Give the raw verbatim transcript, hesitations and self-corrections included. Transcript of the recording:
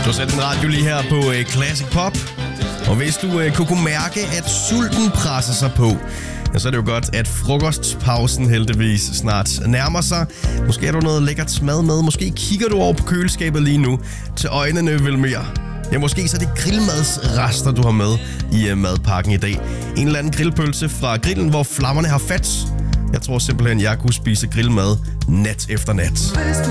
Du har sat en radio lige her på uh, Classic Pop. Og hvis du uh, kunne, kunne mærke, at sulten presser sig på, ja, så er det jo godt, at frokostpausen heldigvis snart nærmer sig. Måske har du noget lækkert mad med. Måske kigger du over på køleskabet lige nu. Til øjnene vil mere. Ja, måske så er det grillmadsrester, du har med i uh, madpakken i dag. En eller anden grillpølse fra grillen, hvor flammerne har fat. Jeg tror simpelthen, jeg kunne spise grillmad nat efter nat. Hvis du